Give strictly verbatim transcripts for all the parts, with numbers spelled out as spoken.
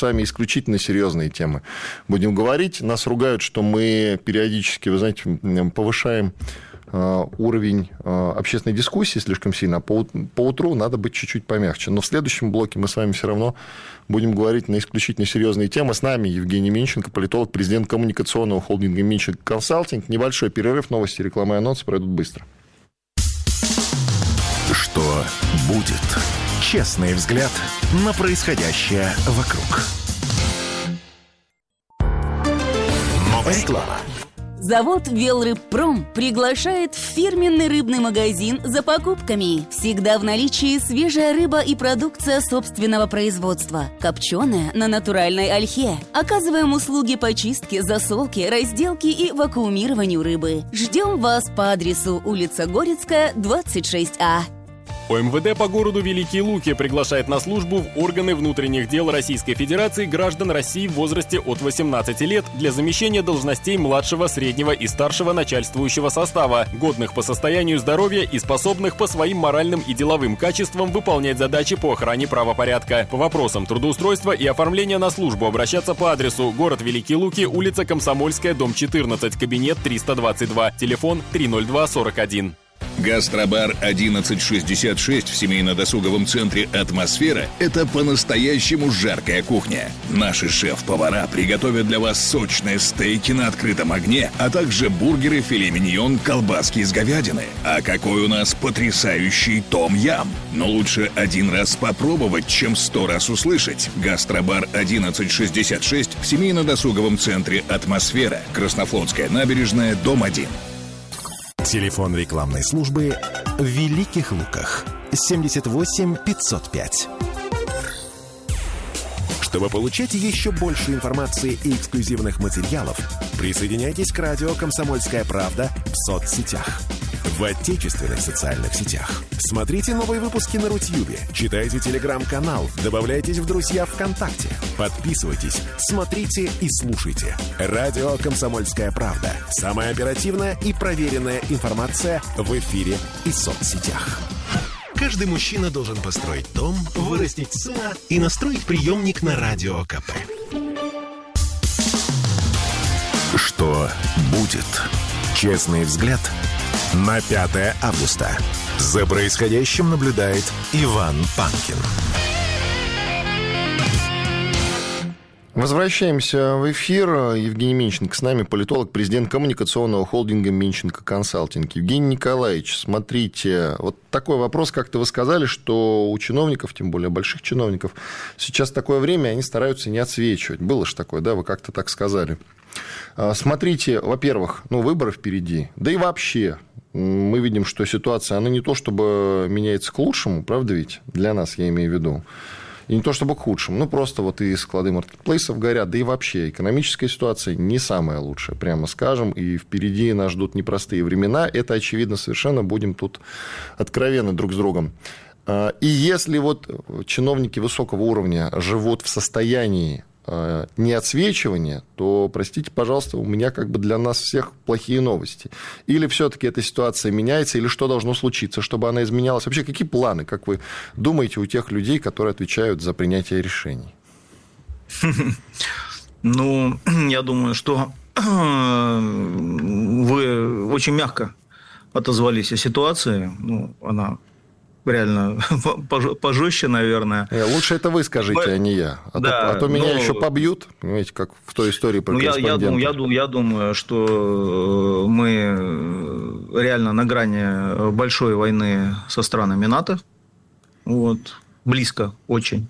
с вами исключительно серьезные темы будем говорить. Нас ругают, что мы периодически, вы знаете, повышаем уровень общественной дискуссии слишком сильно, а по, по утру надо быть чуть-чуть помягче. Но в следующем блоке мы с вами все равно будем говорить на исключительно серьезные темы. С нами Евгений Минченко, политолог, президент коммуникационного холдинга Минченко Консалтинг. Небольшой перерыв, новости, реклама и анонсы пройдут быстро. Что будет? Честный взгляд на происходящее вокруг. Новая реклама. Завод «Велрыбпром» приглашает в фирменный рыбный магазин за покупками. Всегда в наличии свежая рыба и продукция собственного производства. Копченая на натуральной ольхе. Оказываем услуги по чистке, засолке, разделке и вакуумированию рыбы. Ждем вас по адресу улица Горецкая, двадцать шесть А. ОМВД по городу Великие Луки приглашает на службу в органы внутренних дел Российской Федерации граждан России в возрасте от восемнадцати лет для замещения должностей младшего, среднего и старшего начальствующего состава, годных по состоянию здоровья и способных по своим моральным и деловым качествам выполнять задачи по охране правопорядка. По вопросам трудоустройства и оформления на службу обращаться по адресу город Великие Луки, улица Комсомольская, дом четырнадцать, кабинет триста двадцать два, телефон три ноль два сорок один. Гастробар одиннадцать шестьдесят шесть в семейно-досуговом центре «Атмосфера» — это по-настоящему жаркая кухня. Наши шеф-повара приготовят для вас сочные стейки на открытом огне, а также бургеры, филе миньон, колбаски из говядины. А какой у нас потрясающий том-ям! Но лучше один раз попробовать, чем сто раз услышать. Гастробар одиннадцать шестьдесят шесть в семейно-досуговом центре «Атмосфера», Краснофлотская набережная, дом один. Телефон рекламной службы в Великих Луках. семьдесят восемь пятьсот пять. Чтобы получать еще больше информации и эксклюзивных материалов, присоединяйтесь к радио «Комсомольская правда» в соцсетях. В отечественных социальных сетях. Смотрите новые выпуски на Рутьюбе, читайте телеграм-канал, добавляйтесь в друзья ВКонтакте, подписывайтесь, смотрите и слушайте. Радио «Комсомольская правда». Самая оперативная и проверенная информация в эфире и соцсетях. Каждый мужчина должен построить дом, вырастить сына и настроить приемник на Радио КП. Что будет? Честный взгляд на пятое августа. За происходящим наблюдает Иван Панкин. Возвращаемся в эфир. Евгений Минченко с нами, политолог, президент коммуникационного холдинга Минченко Консалтинг. Евгений Николаевич, смотрите, вот такой вопрос, как-то вы сказали, что у чиновников, тем более больших чиновников, сейчас такое время, они стараются не отсвечивать. Было же такое, да, вы как-то так сказали. Смотрите, во-первых, ну, выборы впереди, да и вообще мы видим, что ситуация, она не то чтобы меняется к лучшему, правда ведь, для нас, я имею в виду, и не то чтобы к худшему, ну, просто вот и склады маркетплейсов горят, да и вообще экономическая ситуация не самая лучшая, прямо скажем, и впереди нас ждут непростые времена, это очевидно совершенно, будем тут откровенны друг с другом. И если вот чиновники высокого уровня живут в состоянии не отсвечивания, то, простите, пожалуйста, у меня как бы для нас всех плохие новости. Или все-таки эта ситуация меняется, или что должно случиться, чтобы она изменялась? Вообще, какие планы, как вы думаете, у тех людей, которые отвечают за принятие решений? Ну, я думаю, что вы очень мягко отозвались о ситуации. Ну, она реально пожестче, наверное. Лучше это вы скажите, мы... а не я. А, да, то, а то меня но... еще побьют, понимаете, как в той истории про ну, корреспондента. Я, я, я, я думаю, что мы реально на грани большой войны со странами НАТО. Вот. Близко очень.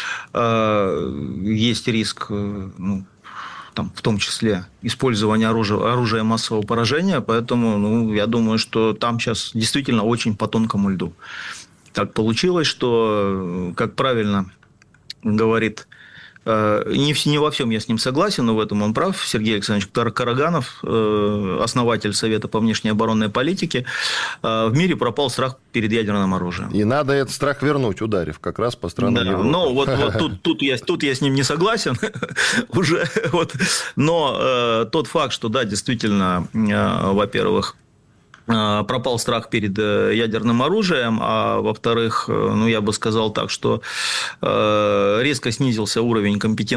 Есть риск, ну, там, в том числе использования оружия, оружия массового поражения, поэтому ну, я думаю, что там сейчас действительно очень по тонкому льду. Так получилось, что, как правильно говорит, не, не во всем я с ним согласен, но в этом он прав, Сергей Александрович Караганов, основатель Совета по внешней оборонной политике, в мире пропал страх перед ядерным оружием. И надо этот страх вернуть, ударив как раз по странам да, Европы. Ну, вот, вот тут, тут, я, тут я с ним не согласен уже. Вот. Но э, тот факт, что, да, действительно, э, во-первых, э, пропал страх перед э, ядерным оружием, а во-вторых, э, ну, я бы сказал так, что э, резко снизился уровень компетенции